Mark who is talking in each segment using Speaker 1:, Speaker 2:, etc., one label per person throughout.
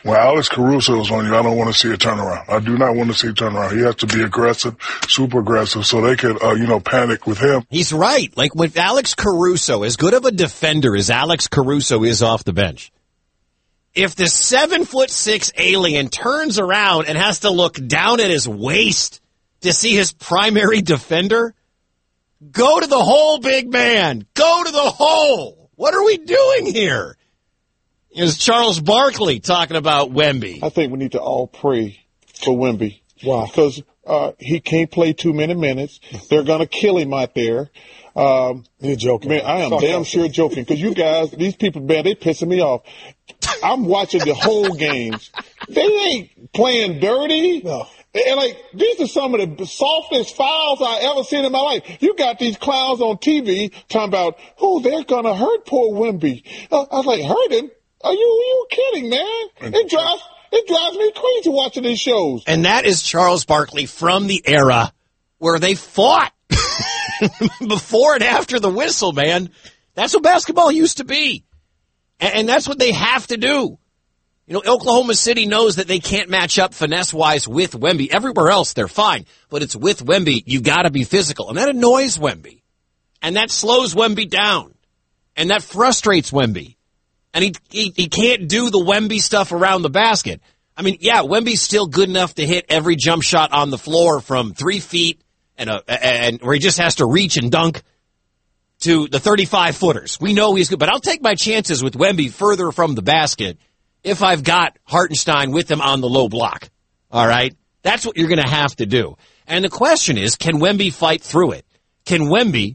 Speaker 1: when Alex Caruso is on you, I don't want to see a turnaround. I do not want to see a turnaround. He has to be aggressive, super aggressive, so they could, panic with him.
Speaker 2: He's right. Like with Alex Caruso, as good of a defender as Alex Caruso is off the bench, if the 7'6" alien turns around and has to look down at his waist to see his primary defender, go to the hole, big man. Go to the hole. What are we doing here? Is Charles Barkley talking about Wemby?
Speaker 3: I think we need to all pray for Wemby. Why? Because he can't play too many minutes. They're going to kill him out there.
Speaker 4: You're joking.
Speaker 3: Man, I am damn sure joking. Because you guys, these people, man, they pissing me off. I'm watching the whole games. They ain't playing dirty.
Speaker 4: No.
Speaker 3: And these are some of the softest fouls I ever seen in my life. You got these clowns on TV talking about, they're going to hurt poor Wemby. I was like, hurt him? Are you kidding, man? It drives me crazy watching these shows.
Speaker 2: And that is Charles Barkley from the era where they fought before and after the whistle, man. That's what basketball used to be. And that's what they have to do. Oklahoma City knows that they can't match up finesse-wise with Wemby. Everywhere else, they're fine. But it's with Wemby, you got to be physical. And that annoys Wemby. And that slows Wemby down. And that frustrates Wemby. And he can't do the Wemby stuff around the basket. I mean, yeah, Wemby's still good enough to hit every jump shot on the floor from 3 feet and where he just has to reach and dunk to the 35-footers. We know he's good. But I'll take my chances with Wemby further from the basket if I've got Hartenstein with him on the low block. All right? That's what you're going to have to do. And the question is, can Wemby fight through it? Can Wemby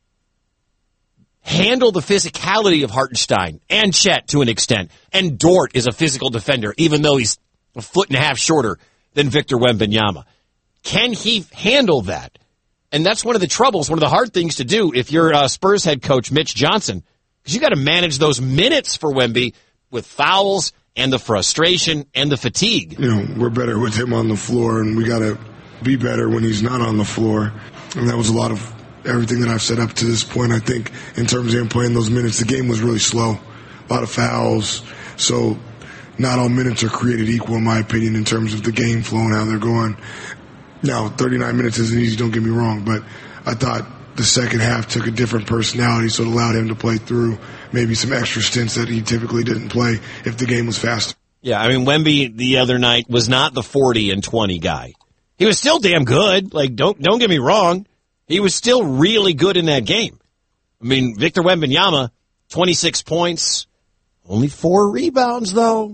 Speaker 2: handle the physicality of Hartenstein and Chet to an extent? And Dort is a physical defender, even though he's a foot and a half shorter than Victor Wembanyama. Can he handle that? And that's one of the troubles, one of the hard things to do if you're Spurs head coach Mitch Johnson, because you got to manage those minutes for Wemby with fouls and the frustration and the fatigue.
Speaker 5: We're better with him on the floor, and we got to be better when he's not on the floor. And that was a lot of everything that I've said up to this point. I think in terms of him playing those minutes, the game was really slow. A lot of fouls. So not all minutes are created equal, in my opinion, in terms of the game flow and how they're going. Now, 39 minutes isn't easy, don't get me wrong, but I thought the second half took a different personality, so it allowed him to play through maybe some extra stints that he typically didn't play if the game was faster.
Speaker 2: Yeah, I mean, Wemby the other night was not the 40 and 20 guy. He was still damn good. Don't get me wrong. He was still really good in that game. I mean, Victor Wembanyama, 26 points, only 4 rebounds, though.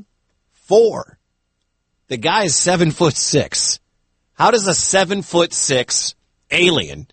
Speaker 2: 4. The guy is 7'6". How does a 7'6" alien,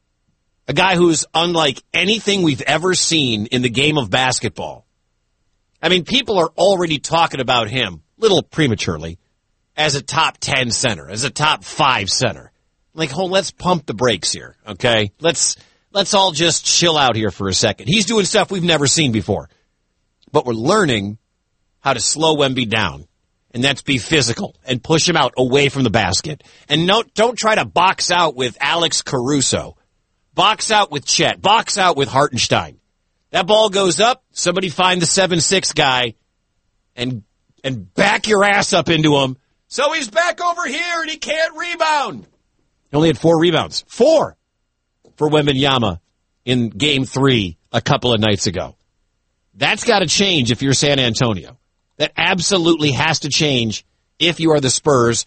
Speaker 2: a guy who's unlike anything we've ever seen in the game of basketball? I mean, people are already talking about him, a little prematurely, as a top 10 center, as a top 5 center. Let's pump the brakes here, okay? Let's all just chill out here for a second. He's doing stuff we've never seen before. But we're learning how to slow Wemby down. And that's be physical and push him out away from the basket. And don't try to box out with Alex Caruso. Box out with Chet. Box out with Hartenstein. That ball goes up, somebody find the 7'6" guy and back your ass up into him. So he's back over here and he can't rebound. He only had 4 rebounds. 4 for Wembanyama in Game 3 a couple of nights ago. That's got to change if you're San Antonio. That absolutely has to change if you are the Spurs.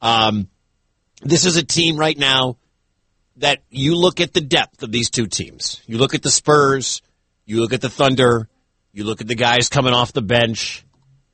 Speaker 2: This is a team right now that you look at the depth of these two teams. You look at the Spurs, you look at the Thunder, you look at the guys coming off the bench.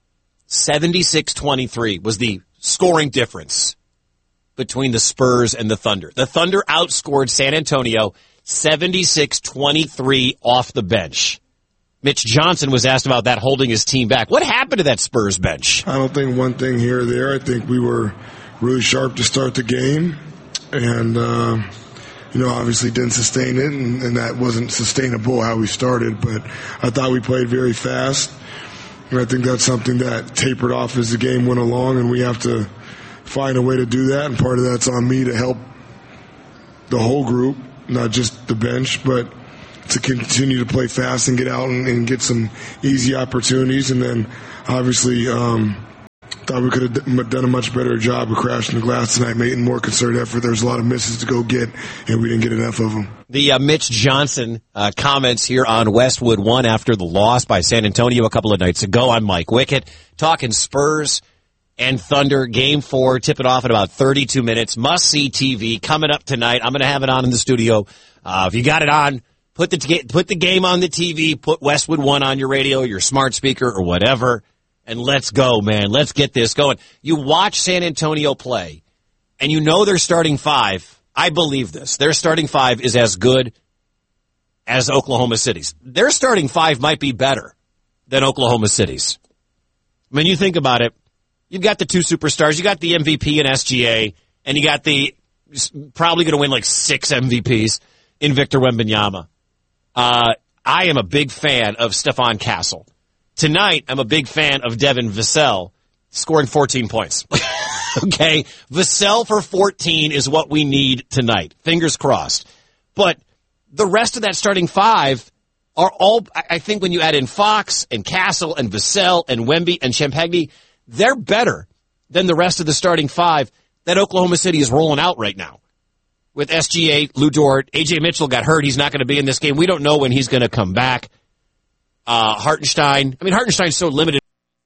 Speaker 2: 76-23 was the scoring difference between the Spurs and the Thunder. The Thunder outscored San Antonio 76-23 off the bench. Mitch Johnson was asked about that, holding his team back. What happened to that Spurs bench?
Speaker 5: I don't think one thing here or there. I think we were really sharp to start the game and, obviously didn't sustain it, and that wasn't sustainable how we started. But I thought we played very fast, and I think that's something that tapered off as the game went along, and we have to find a way to do that, and part of that's on me to help the whole group, not just the bench, but to continue to play fast and get out and get some easy opportunities, and then obviously thought we could have done a much better job of crashing the glass tonight, making more concerted effort. There was a lot of misses to go get, and we didn't get enough of them.
Speaker 2: The Mitch Johnson comments here on Westwood One after the loss by San Antonio a couple of nights ago. I'm Mike Wickett, talking Spurs and Thunder. Game 4, tip it off in about 32 minutes. Must-see TV coming up tonight. I'm going to have it on in the studio. If you got it on, put the game on the TV, put Westwood One on your radio, your smart speaker, or whatever, and let's go, man. Let's get this going. You watch San Antonio play, and you know their starting five. I believe this. Their starting five is as good as Oklahoma City's. Their starting five might be better than Oklahoma City's. I mean, you think about it. You've got the two superstars. You got the MVP in SGA, and you got the probably going to win like 6 MVPs in Victor Wembanyama. I am a big fan of Stefan Castle. Tonight, I'm a big fan of Devin Vassell scoring 14 points. Okay? Vassell for 14 is what we need tonight. Fingers crossed. But the rest of that starting five are all, I think when you add in Fox and Castle and Vassell and Wemby and Champagny, they're better than the rest of the starting five that Oklahoma City is rolling out right now. With SGA, Lou Dort, A.J. Mitchell got hurt. He's not going to be in this game. We don't know when he's going to come back. Hartenstein. I mean, Hartenstein's so limited.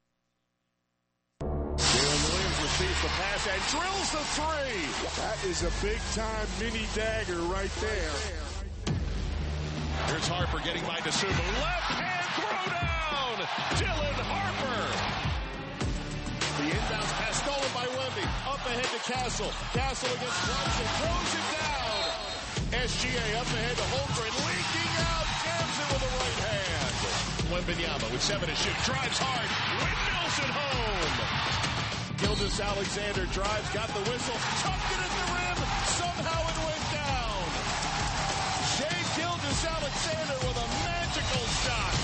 Speaker 3: Jalen Williams receives the pass and drills the three. That is a big-time mini dagger right there. Here's Harper getting by Dosunmu. Left hand throw down. Dylan Harper. The inbounds pass stolen by Wemby. Up ahead to Castle. Castle against Brunson. Throws it down. SGA up ahead to Holmgren. Leaking out. Jams it with a right hand. Wembanyama with 7 to shoot. Drives hard. Windmills it home. Gilgeous-Alexander drives. Got the whistle. Tucked it at the rim. Somehow it went down. Shai Gilgeous-Alexander with a magical shot.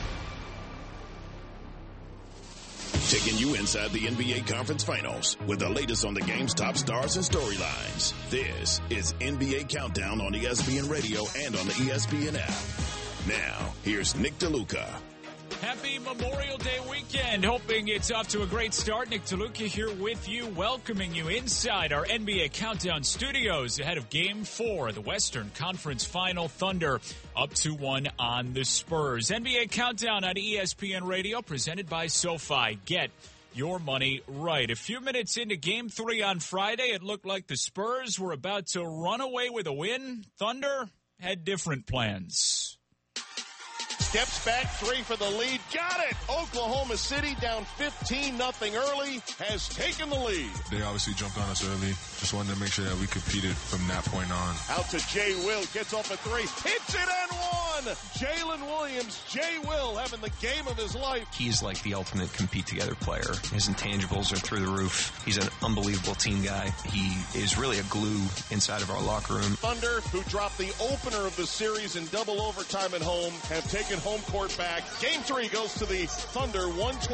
Speaker 6: Taking you inside the NBA Conference Finals with the latest on the game's top stars and storylines. This is NBA Countdown on ESPN Radio and on the ESPN app. Now, here's Nick DeLuca.
Speaker 7: Happy Memorial Day weekend. Hoping it's off to a great start. Nick DeLuca here with you, welcoming you inside our NBA Countdown studios ahead of Game 4, the Western Conference Final. Thunder up 2-1 on the Spurs. NBA Countdown on ESPN Radio, presented by SoFi. Get your money right. A few minutes into Game 3 on Friday, it looked like the Spurs were about to run away with a win. Thunder had different plans.
Speaker 3: Steps back, 3 for the lead. Got it! Oklahoma City down 15-0 early, has taken the lead.
Speaker 8: They obviously jumped on us early. Just wanted to make sure that we competed from that point on.
Speaker 3: Out to Jay Will, gets off a 3, hits it and one! Jalen Williams, Jay Will having the game of his life.
Speaker 9: He's like the ultimate compete-together player. His intangibles are through the roof. He's an unbelievable team guy. He is really a glue inside of our locker room.
Speaker 3: Thunder, who dropped the opener of the series in double overtime at home, have taken home court back. Game 3 goes to the Thunder,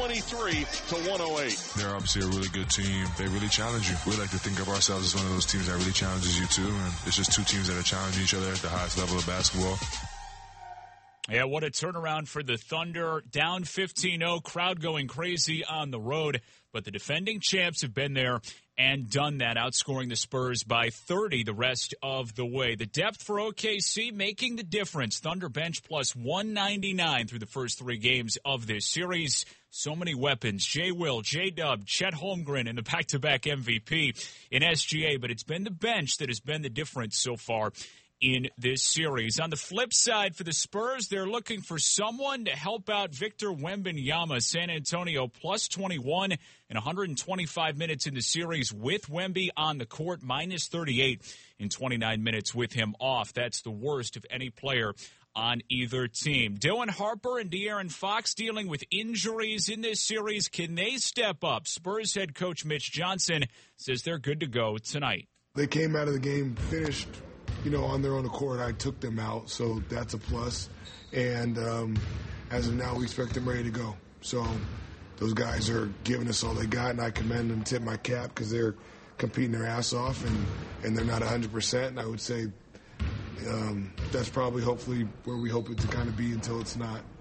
Speaker 3: 123-108.
Speaker 8: They're obviously a really good team. They really challenge you. We like to think of ourselves as one of those teams that really challenges you too, and it's just two teams that are challenging each other at the highest level of basketball.
Speaker 7: Yeah, what a turnaround for the Thunder. Down 15-0, crowd going crazy on the road. But the defending champs have been there and done that, outscoring the Spurs by 30 the rest of the way. The depth for OKC making the difference. Thunder bench plus 199 through the first 3 games of this series. So many weapons. Jay Will, J-Dub, Chet Holmgren, and the back-to-back MVP in SGA. But it's been the bench that has been the difference so far in this series. On the flip side for the Spurs, they're looking for someone to help out Victor Wembanyama. San Antonio plus 21 and 125 minutes in the series with Wemby on the court, minus 38 in 29 minutes with him off. That's the worst of any player on either team. Dylan Harper and De'Aaron Fox dealing with injuries in this series. Can they step up? Spurs head coach Mitch Johnson says they're good to go tonight.
Speaker 5: They came out of the game finished, on their own accord. I took them out, so that's a plus. And as of now, we expect them ready to go. So those guys are giving us all they got, and I commend them, tip my cap, because they're competing their ass off, and they're not 100%. And I would say that's probably, hopefully, where we hope it to kind of be until it's not.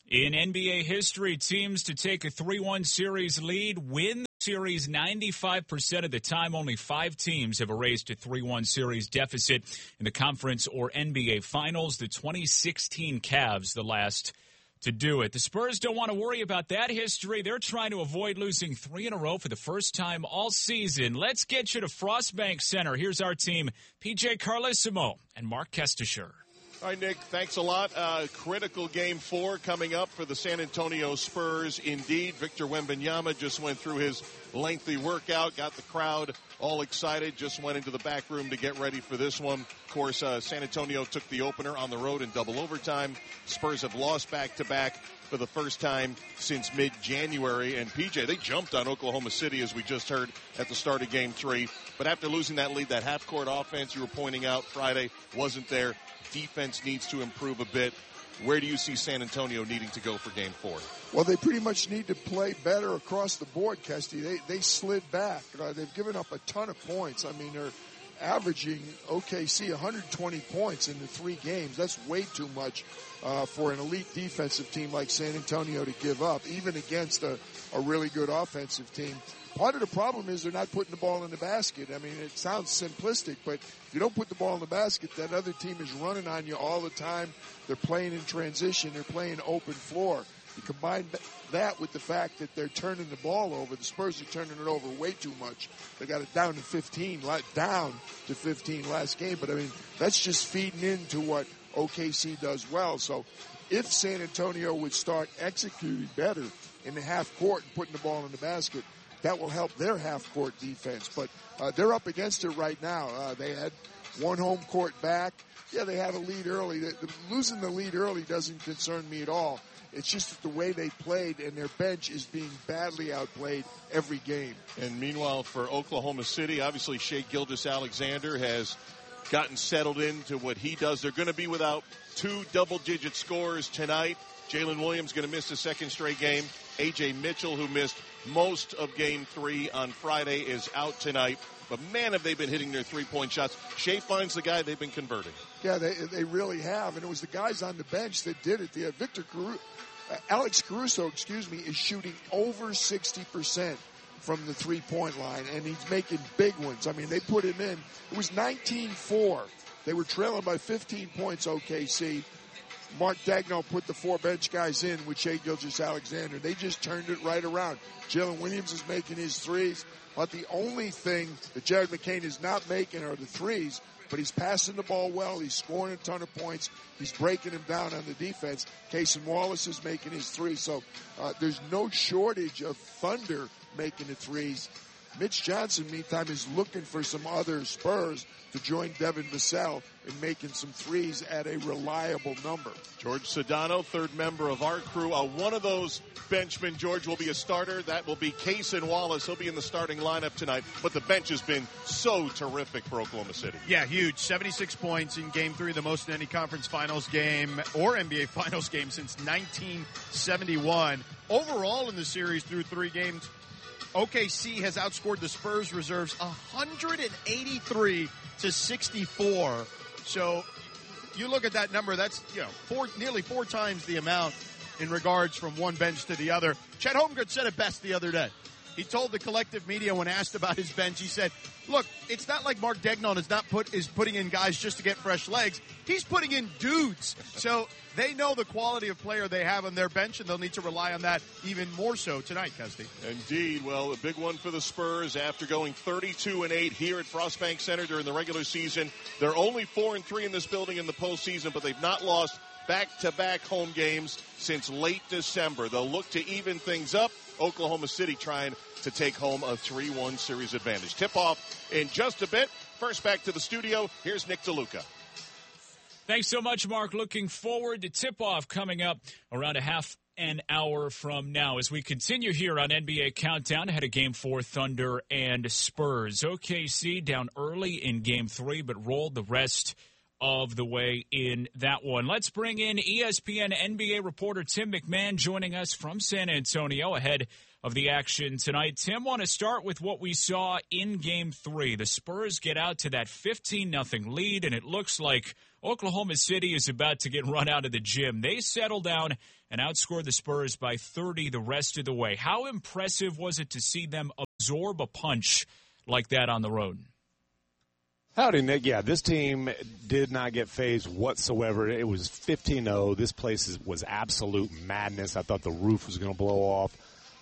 Speaker 7: In NBA history, teams to take a 3-1 series lead win the series 95% of the time. Only 5 teams have erased a 3-1 series deficit in the conference or NBA finals. The 2016 Cavs, the last to do it. The Spurs don't want to worry about that history. They're trying to avoid losing 3 in a row for the first time all season. Let's get you to Frostbank Center. Here's our team, PJ Carlesimo and Mark Kestisher.
Speaker 10: All right, Nick, thanks a lot. Critical Game 4 coming up for the San Antonio Spurs. Indeed, Victor Wembanyama just went through his lengthy workout, got the crowd all excited, just went into the back room to get ready for this one. Of course, San Antonio took the opener on the road in double overtime. Spurs have lost back-to-back for the first time since mid-January. And, PJ, they jumped on Oklahoma City, as we just heard, at the start of Game 3. But after losing that lead, that half-court offense you were pointing out Friday wasn't there. Defense needs to improve a bit. Where do you see San Antonio needing to go for Game 4?
Speaker 11: Well, they pretty much need to play better across the board, Kesty. They slid back. They've given up a ton of points. I mean, they're averaging OKC 120 points in the 3 games. That's way too much for an elite defensive team like San Antonio to give up, even against a really good offensive team. Part of the problem is they're not putting the ball in the basket. I mean, it sounds simplistic, but if you don't put the ball in the basket, that other team is running on you all the time. They're playing in transition. They're playing open floor. You combine that with the fact that they're turning the ball over. The Spurs are turning it over way too much. They got it down to 15 last game. But, I mean, that's just feeding into what OKC does well. So if San Antonio would start executing better in the half court and putting the ball in the basket, that will help their half-court defense. But they're up against it right now. They had one home court back. Yeah, they had a lead early. Losing the lead early doesn't concern me at all. It's just that the way they played, and their bench is being badly outplayed every game.
Speaker 10: And meanwhile, for Oklahoma City, obviously Shai Gilgeous-Alexander has gotten settled into what he does. They're going to be without 2 double-digit scorers tonight. Jalen Williams going to miss the second straight game. A.J. Mitchell, who missed most of Game 3 on Friday, is out tonight. But, man, have they been hitting their three-point shots. Shai finds the guy they've been converting.
Speaker 11: Yeah, they really have. And it was the guys on the bench that did it. Alex Caruso, is shooting over 60% from the three-point line, and he's making big ones. I mean, they put him in. It was 19-4. They were trailing by 15 points, OKC. Mark Daigneault put the 4 bench guys in with Shai Gilgeous-Alexander. They just turned it right around. Jalen Williams is making his threes, but the only thing that Jared McCain is not making are the threes, but he's passing the ball well. He's scoring a ton of points. He's breaking them down on the defense. Cason Wallace is making his threes. So there's no shortage of Thunder making the threes. Mitch Johnson, meantime, is looking for some other Spurs to join Devin Vassell in making some threes at a reliable number.
Speaker 10: George Sedano, third member of our crew. One of those benchmen, George, will be a starter. That will be Cason Wallace. He'll be in the starting lineup tonight. But the bench has been so terrific for Oklahoma City.
Speaker 12: Yeah, huge. 76 points in Game 3, the most in any conference finals game or NBA finals game since 1971. Overall in the series through 3 games, OKC has outscored the Spurs reserves 183 to 64. So you look at that number, that's nearly 4 times the amount in regards from one bench to the other. Chet Holmgren said it best the other day. He told the collective media when asked about his bench, he said, look, it's not like Mark Daigneault is putting in guys just to get fresh legs. He's putting in dudes. So they know the quality of player they have on their bench, and they'll need to rely on that even more so tonight, Kesty.
Speaker 10: Indeed. Well, a big one for the Spurs after going 32-8 here at Frostbank Center during the regular season. They're only 4-3 in this building in the postseason, but they've not lost back-to-back home games since late December. They'll look to even things up. Oklahoma City trying to take home a 3-1 series advantage. Tip-off in just a bit. First back to the studio. Here's Nick DeLuca.
Speaker 7: Thanks so much, Mark. Looking forward to tip-off coming up around a half an hour from now as we continue here on NBA Countdown ahead of Game 4, Thunder and Spurs. OKC down early in Game 3, but rolled the rest of the way in that one. Let's bring in ESPN NBA reporter Tim McMahon joining us from San Antonio ahead of the action tonight. Tim, want to start with what we saw in Game 3. The Spurs get out to that 15-0 lead, and it looks like Oklahoma City is about to get run out of the gym. They settle down and outscore the Spurs by 30 the rest of the way. How impressive was it to see them absorb a punch like that on the road?
Speaker 13: Howdy, Nick. Yeah, this team did not get phased whatsoever. It was 15-0. This place was absolute madness. I thought the roof was going to blow off.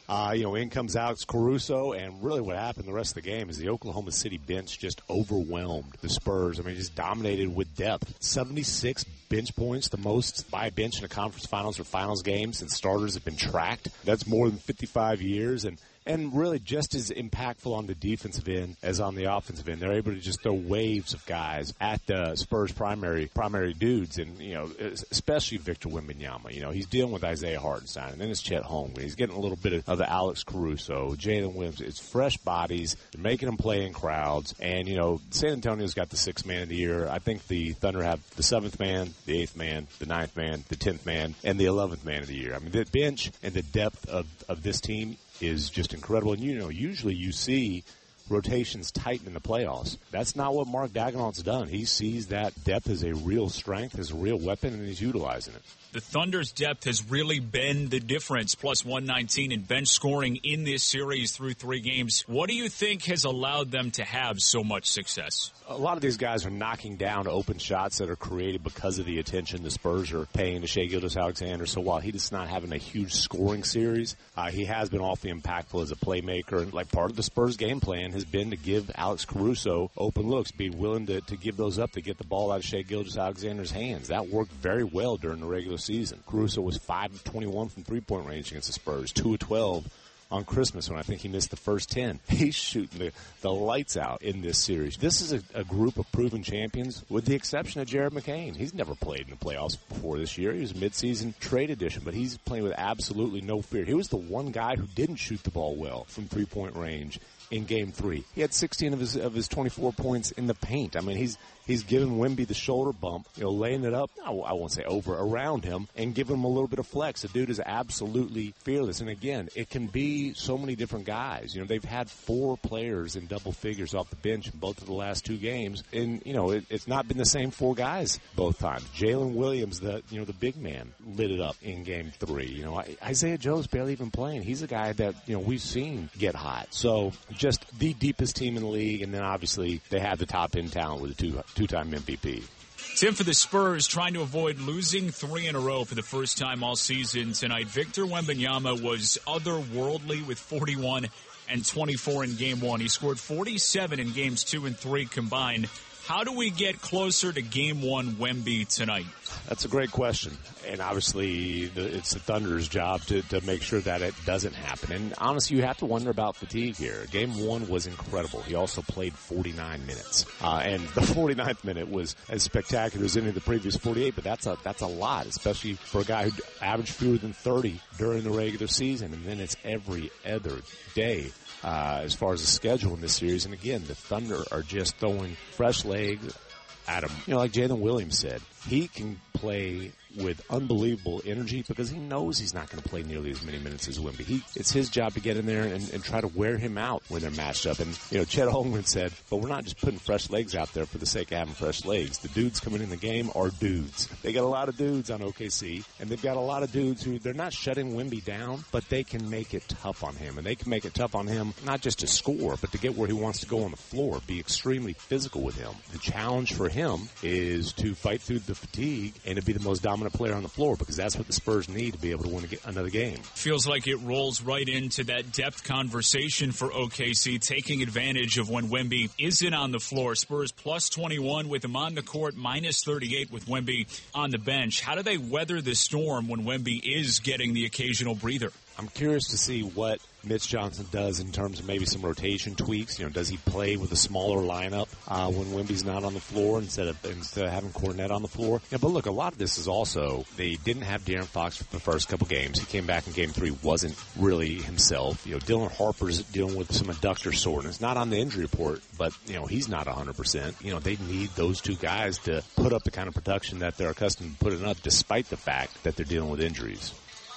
Speaker 13: In comes Alex Caruso, and really what happened the rest of the game is the Oklahoma City bench just overwhelmed the Spurs. I mean, just dominated with depth. 76 bench points, the most by a bench in a conference finals or finals game since starters have been tracked. That's more than 55 years, and really just as impactful on the defensive end as on the offensive end. They're able to just throw waves of guys at the Spurs' primary dudes, and, especially Victor Wembanyama. He's dealing with Isaiah Hartenstein, and then it's Chet Holmgren. He's getting a little bit of the Alex Caruso, Jalen Williams. It's fresh bodies. They're making them play in crowds, and, San Antonio's got the 6th man of the year. I think the Thunder have the 7th man, the 8th man, the 9th man, the 10th man, and the 11th man of the year. I mean, the bench and the depth of this team is just incredible. And, usually you see rotations tighten in the playoffs. That's not what Mark Daigneault's done. He sees that depth as a real strength, as a real weapon, and he's utilizing it.
Speaker 7: The Thunder's depth has really been the difference, plus 119 in bench scoring in this series through 3 games. What do you think has allowed them to have so much success?
Speaker 13: A lot of these guys are knocking down open shots that are created because of the attention the Spurs are paying to Shai Gilgeous-Alexander. So while he does not having a huge scoring series, he has been awfully impactful as a playmaker. And like part of the Spurs game plan has been to give Alex Caruso open looks, be willing to give those up to get the ball out of Shai Gilgeous-Alexander's hands. That worked very well during the regular season. Caruso was 5 of 21 from three-point range against the Spurs, 2 of 12 on Christmas when I think he missed the first 10. He's shooting the lights out in this series. This is a group of proven champions with the exception of Jared McCain. He's never played in the playoffs before this year. He was midseason trade edition, but he's playing with absolutely no fear. He was the one guy who didn't shoot the ball well from three-point range in Game 3. He had 16 of his 24 points in the paint. I mean, he's giving Wemby the shoulder bump, laying it up, I won't say around him, and giving him a little bit of flex. The dude is absolutely fearless. And again, it can be so many different guys. They've had 4 players in double figures off the bench in both of the last 2 games. And, it's not been the same 4 guys both times. Jalen Williams, the big man, lit it up in Game 3. Isaiah Joe's barely even playing. He's a guy that, we've seen get hot. So just the deepest team in the league, and then obviously they have the top end talent with a two-time MVP.
Speaker 7: Tim, for the Spurs, trying to avoid losing 3 in a row for the first time all season tonight, Victor Wembanyama was otherworldly with 41 and 24 in Game 1. He scored 47 in Games 2 and 3 combined. How do we get closer to Game 1 Wemby tonight?
Speaker 13: That's a great question. And obviously, it's the Thunder's job to make sure that it doesn't happen. And honestly, you have to wonder about fatigue here. Game 1 was incredible. He also played 49 minutes. And the 49th minute was as spectacular as any of the previous 48, but that's a lot, especially for a guy who averaged fewer than 30 during the regular season. And then it's every other day. As far as the schedule in this series. And again, the Thunder are just throwing fresh legs at him. Like Jalen Williams said, he can play with unbelievable energy because he knows he's not going to play nearly as many minutes as Wemby. It's his job to get in there and try to wear him out when they're matched up. And, Chet Holmgren said, but we're not just putting fresh legs out there for the sake of having fresh legs. The dudes coming in the game are dudes. They got a lot of dudes on OKC, and they've got a lot of dudes who they're not shutting Wemby down, but they can make it tough on him. And they can make it tough on him not just to score, but to get where he wants to go on the floor, be extremely physical with him. The challenge for him is to fight through the fatigue and to be the most dominant player on the floor, because that's what the Spurs need to be able to win another game.
Speaker 7: Feels like it rolls right into that depth conversation for OKC, taking advantage of when Wemby isn't on the floor. Spurs plus 21 with him on the court, minus 38 with Wemby on the bench. How do they weather the storm when Wemby is getting the occasional breather?
Speaker 13: I'm curious to see what Mitch Johnson does in terms of maybe some rotation tweaks. Does he play with a smaller lineup when Wemby's not on the floor instead of having Kornet on the floor? Yeah, but look, a lot of this is also they didn't have De'Aaron Fox for the first couple games. He came back in Game 3, wasn't really himself. Dylan Harper's dealing with some adductor soreness, not on the injury report, but he's not 100%. They need those 2 guys to put up the kind of production that they're accustomed to putting up, despite the fact that they're dealing with injuries.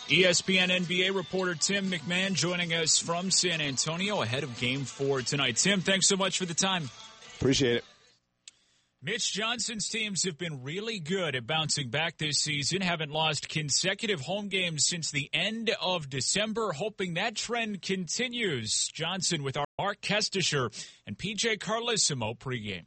Speaker 7: ESPN NBA reporter Tim McMahon joining us from San Antonio ahead of Game 4 tonight. Tim, thanks so much for the time.
Speaker 14: Appreciate it.
Speaker 7: Mitch Johnson's teams have been really good at bouncing back this season, haven't lost consecutive home games since the end of December, hoping that trend continues. Johnson with our Mark Kestisher and PJ Carlissimo pregame.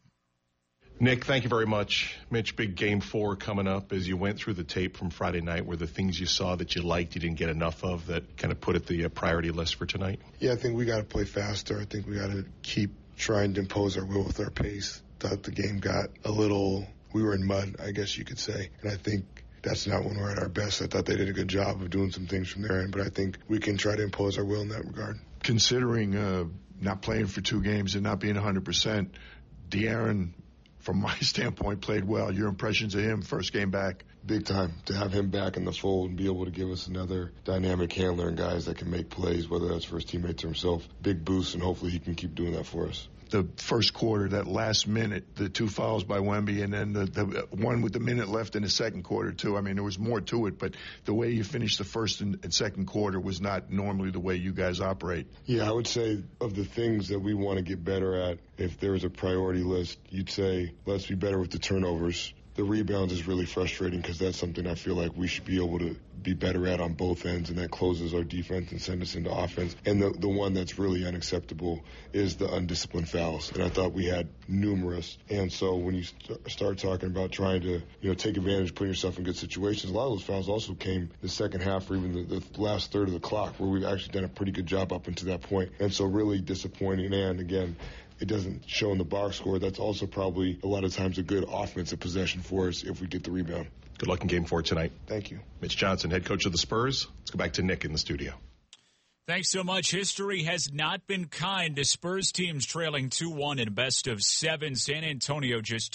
Speaker 15: Nick, thank you very much. Mitch, big Game 4 coming up. As you went through the tape from Friday night, were the things you saw that you liked, you didn't get enough of, that kind of put it the priority list for tonight?
Speaker 5: Yeah, I think we got to play faster. I think we got to keep trying to impose our will with our pace. Thought the game got a little, we were in mud, I guess you could say. And I think that's not when we're at our best. I thought they did a good job of doing some things from their end, but I think we can try to impose our will in that regard.
Speaker 16: Considering not playing for 2 games and not being 100%, De'Aaron, from my standpoint, played well. Your impressions of him first game back?
Speaker 5: Big time. To have him back in the fold and be able to give us another dynamic handler and guys that can make plays, whether that's for his teammates or himself, big boost, and hopefully he can keep doing that for us.
Speaker 16: The first quarter, that last minute, the 2 fouls by Wemby, and then the one with the minute left in the second quarter, too. I mean, there was more to it, but the way you finished the first and second quarter was not normally the way you guys operate.
Speaker 5: Yeah, I would say of the things that we want to get better at, if there was a priority list, you'd say let's be better with the turnovers. The rebounds is really frustrating because that's something I feel like we should be able to be better at on both ends, and that closes our defense and sends us into offense. And the one that's really unacceptable is the undisciplined fouls. And I thought we had numerous. And so when you start talking about trying to, take advantage, putting yourself in good situations, a lot of those fouls also came the second half or even the last third of the clock, where we've actually done a pretty good job up until that point. And so really disappointing. And again, it doesn't show in the box score. That's also probably a lot of times a good offensive possession for us if we get the rebound.
Speaker 15: Good luck in Game 4 tonight.
Speaker 5: Thank you.
Speaker 15: Mitch Johnson, head coach of the Spurs. Let's go back to Nick in the studio.
Speaker 7: Thanks so much. History has not been kind to Spurs teams trailing 2-1 in a best of 7. San Antonio just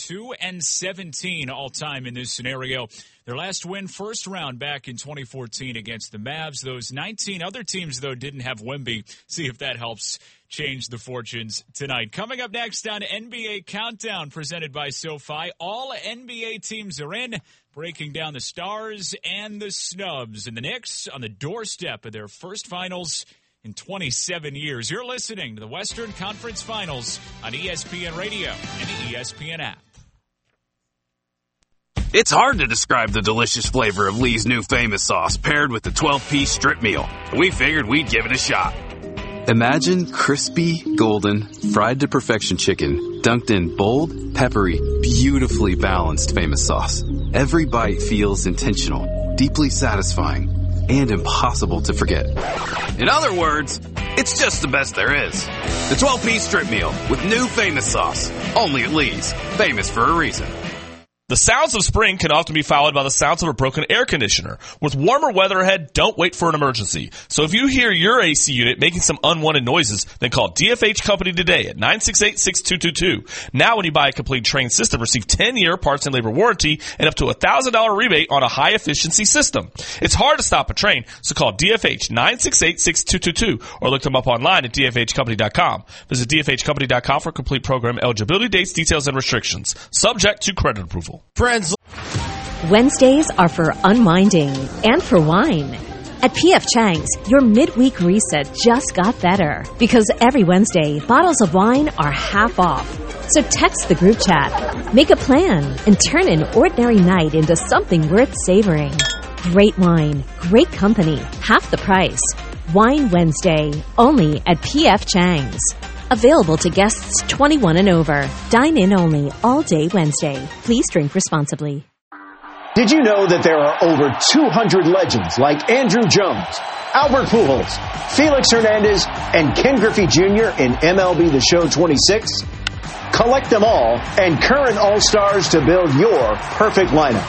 Speaker 7: 2-17 all time in this scenario. Their last win, first round back in 2014 against the Mavs. Those 19 other teams, though, didn't have Wemby. See if that helps change the fortunes tonight. Coming up next on NBA Countdown, presented by SoFi. All NBA teams are in, breaking down the stars and the snubs. And the Knicks on the doorstep of their first finals in 27 years. You're listening to the Western Conference Finals on ESPN Radio and the ESPN app.
Speaker 17: It's hard to describe the delicious flavor of Lee's new famous sauce paired with the 12-piece strip meal. We figured we'd give it a shot.
Speaker 18: Imagine crispy, golden, fried to perfection chicken dunked in bold, peppery, beautifully balanced famous sauce. Every bite feels intentional, deeply satisfying, and impossible to forget.
Speaker 17: In other words, it's just the best there is. The 12-piece strip meal with new famous sauce. Only at Lee's. Famous for a reason.
Speaker 19: The sounds of spring can often be followed by the sounds of a broken air conditioner. With warmer weather ahead, don't wait for an emergency. So if you hear your AC unit making some unwanted noises, then call DFH Company today at 968-6222. Now when you buy a complete Trane system, receive 10-year parts and labor warranty and up to $1,000 rebate on a high-efficiency system. It's hard to stop a Trane, so call DFH 968-6222 or look them up online at dfhcompany.com. Visit dfhcompany.com for complete program eligibility dates, details, and restrictions. Subject to credit approval.
Speaker 20: Friends. Wednesdays are for unwinding and for wine. At P.F. Chang's, your midweek reset just got better because every Wednesday, bottles of wine are half off. So text the group chat, make a plan, and turn an ordinary night into something worth savoring. Great wine, great company, half the price. Wine Wednesday, only at P.F. Chang's. Available to guests 21 and over. Dine in only all day Wednesday. Please drink responsibly.
Speaker 21: Did you know that there are over 200 legends like Andrew Jones, Albert Pujols, Felix Hernandez, and Ken Griffey Jr. in MLB The Show 26? Collect them all and current All-Stars to build your perfect lineup.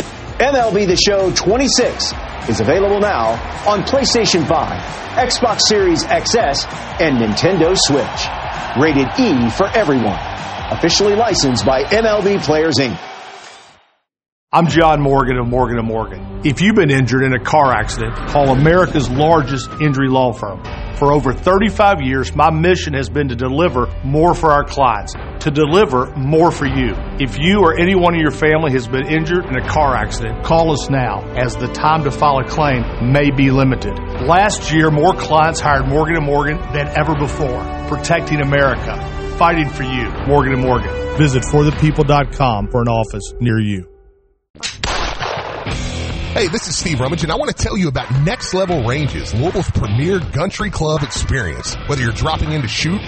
Speaker 21: MLB The Show 26 is available now on PlayStation 5, Xbox Series XS, and Nintendo Switch. Rated E for everyone. Officially licensed by MLB Players, Inc.
Speaker 22: I'm John Morgan of Morgan & Morgan. If you've been injured in a car accident, call America's largest injury law firm. For over 35 years, my mission has been to deliver more for our clients, to deliver more for you. If you or anyone in your family has been injured in a car accident, call us now, as the time to file a claim may be limited. Last year, more clients hired Morgan & Morgan than ever before, protecting America, fighting for you. Morgan & Morgan.
Speaker 1: Visit forthepeople.com for an office near you.
Speaker 14: Hey, this is Steve Rummage, and I want to tell you about Next Level Ranges, Louisville's premier country club experience. Whether you're dropping in to shoot